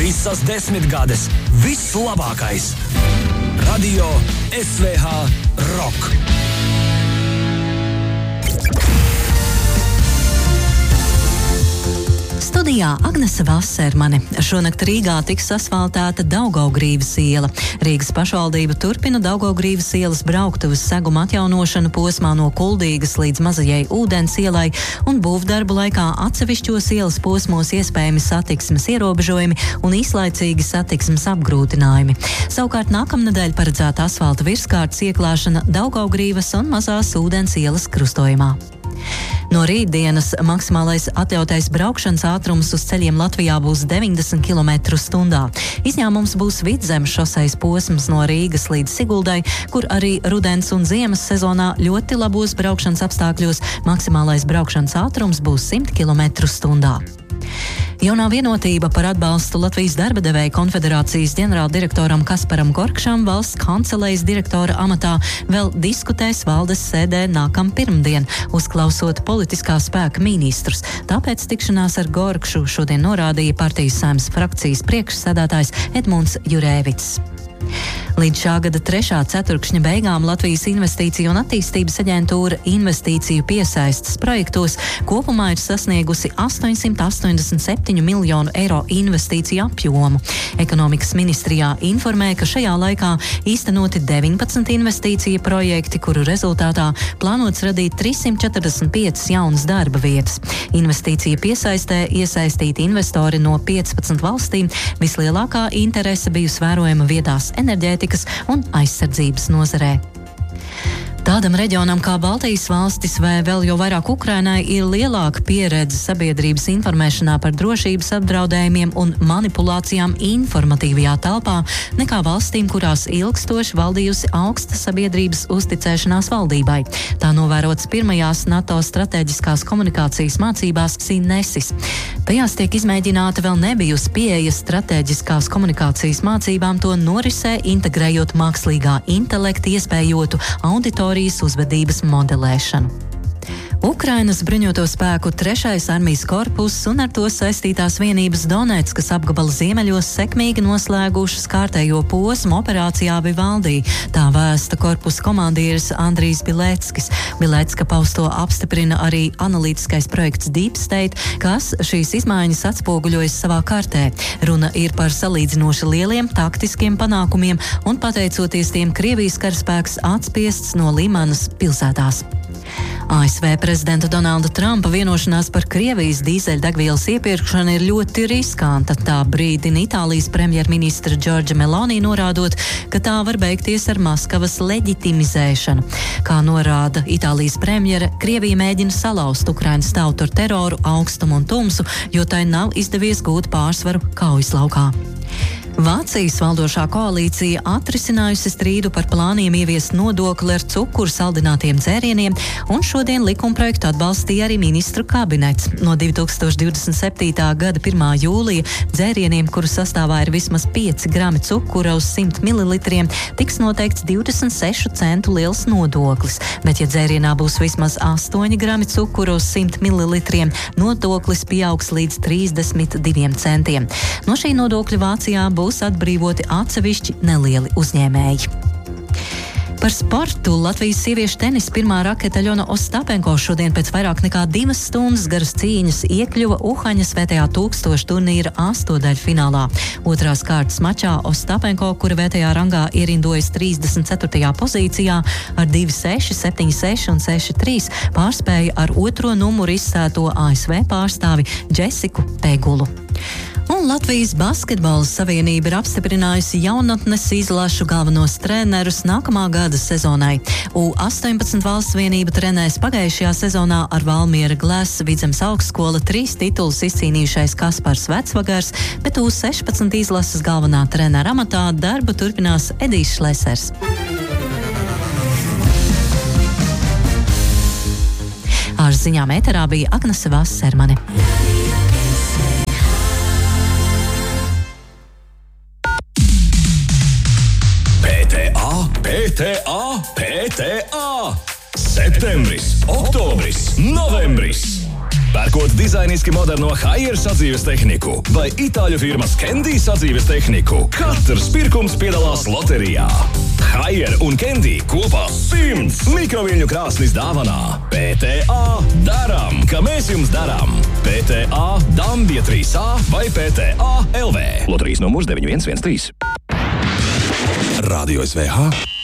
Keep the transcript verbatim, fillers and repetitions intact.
Visas desmitgades, viss labākais. Radio S V H Rock. Studijā Agnese Vasermane. Šonakt Rīgā tiks asfaltēta Daugavgrīvas iela. Rīgas pašvaldība turpina Daugavgrīvas ielas brauktuves seguma atjaunošanu posmā no Kuldīgas līdz Mazajai Ūdens ielai, un būvdarbu laikā atsevišķos ielas posmos iespējami satiksmes ierobežojumi un īslaicīgi satiksmes apgrūtinājumi. Savukārt nākamnedēļ paredzēta asfalta virskārtas ieklāšana Daugavgrīvas un Mazās Ūdens ielas krustojumā. No rītdienas maksimālais atļautais braukšanas ātrums uz ceļiem Latvijā būs deviņdesmit kilometru stundā. Izņēmums būs vidzemes šosejas posms no Rīgas līdz Siguldai, kur arī rudens un ziemas sezonā ļoti labos braukšanas apstākļos maksimālais braukšanas ātrums būs simt kilometru stundā. Jaunā vienotība par atbalstu Latvijas darba devēja konfederācijas ģenerāldirektoram Kasparam Gorkšam valsts kancelejas direktora amatā vēl diskutēs valdes sēdē nākam pirmdien, uzklausot politiskā spēka ministrus. Tāpēc tikšanās ar Gorkšu šodien norādīja partijas Saeimas frakcijas priekšsēdētājs Edmunds Jurēvics. Līdz šā gada trešā ceturkšņa beigām Latvijas Investīciju un attīstības aģentūra investīciju piesaistes projektos kopumā ir sasniegusi astoņsimt astoņdesmit septiņu miljonu eiro investīciju apjomu. Ekonomikas ministrijā informē, ka šajā laikā īstenoti deviņpadsmit investīciju projekti, kuru rezultātā plānots radīt trīssimt četrdesmit piecas jaunas darba vietas. Investīciju piesaistē iesaistīti investori no piecpadsmit valstīm, vislielākā interese bijusi vērojama viedās enerģētikas un aizsardzības nozarē. Tādam reģionam kā Baltijas valstis vai vēl jau vairāk Ukrainai ir lielāka pieredze sabiedrības informēšanā par drošības apdraudējumiem un manipulācijām informatīvajā telpā nekā valstīm, kurās ilgstoši valdījusi augsta sabiedrības uzticēšanās valdībai. Tā novērots pirmajās NATO strateģiskās komunikācijas mācībās SINESIS. Tajās tiek izmēģināta vēl nebijusi pieeja strateģiskās komunikācijas mācībām, to norisē integrējot mākslīgā intelekta iespējotu auditoriju uzvedības modelēšanu. Ukrainas bruņoto spēku trešais armijas korpus un ar to saistītās vienības Donetskas apgabala ziemeļos sekmīgi noslēgušas kārtējo posmu operācijā Vivaldī. Tā vēsta korpusa komandieris Andrijs Bileckis. Bilecka pausto apstiprina arī analītiskais projekts Deep State, kas šīs izmaiņas atspoguļojas savā kartē. Runa ir par salīdzinoši lieliem taktiskiem panākumiem un pateicoties tiem Krievijas karaspēks atspiests no Limanas pilsētās. A S V prezidenta Donalda Trumpa vienošanās par Krievijas dīzeļdegvielas iepirkšanu ir ļoti riskanta. Tā brīdina Itālijas premjerministra Giorgia Meloni, norādot, ka tā var beigties ar Maskavas leģitimizēšanu. Kā norāda Itālijas premjere, Krievija mēģina salauzt Ukrainas tautu ar teroru, augstumu un tumsu, jo tai nav izdevies gūt pārsvaru kaujas laukā. Vācijas valdošā koalīcija atrisinājusi strīdu par plāniem ieviest nodokli ar cukuru saldinātiem dzērieniem, un šodien likumprojektu atbalstīja arī ministru kabinets. No divi tūkstoši divdesmit septītā gada pirmā jūlija dzērieniem, kuru sastāvā ir vismaz pieci grami cukura uz simt mililitriem, tiks noteikts divdesmit sešu centu liels nodoklis, bet ja dzērienā būs vismaz astoņi grami cukura uz simt mililitriem, nodoklis pieaugs līdz trīsdesmit diviem centiem. No šī nodokļa Vācijā būs būs atbrīvoti atsevišķi nelieli uzņēmēji. Par sportu Latvijas sieviešu tenisa pirmā rakete Aļona Ostapenko šodien pēc vairāk nekā divas stundas garas cīņas iekļuva Uhaņas V T A tūkstošu turnīra astodaļfinālā. Otrās kārtas mačā Ostapenko, kura V T A rangā ierindojas trīsdesmit ceturtajā pozīcijā ar divi seši, septiņi seši un seši trīs, pārspēja ar otro numuru izsēto A S V pārstāvi Džesiku Pegulu. Un Latvijas basketbola savienība ir apstiprinājusi jaunatnes izlašu galvenos trenerus nākamā gada sezonai. U astoņpadsmit valsts vienība trenēs pagājušajā sezonā ar Valmiera Glass Vidzemes augstskola trīs titulus izcīnījušais Kaspars Vecvagars, bet U sešpadsmit izlases galvenā trenera amatā darbu turpinās Edijs Šlesers. Ar ziņām ēterā bija Agnese Vasermane. P T A, P T A! Septembris, oktobris, novembris! Pērkot dizainiski moderno Haier sadzīves tehniku vai itāļu firmas Candy sadzīves tehniku, katrs pirkums piedalās loterijā. Haier un Candy kopā simts mikroviļņu krāsnis dāvanā. P T A daram, ka mēs jums daram. P T A Dambja trīs A vai P T A L V. Loterijas numurs deviņi viens viens trīs. Radio S V H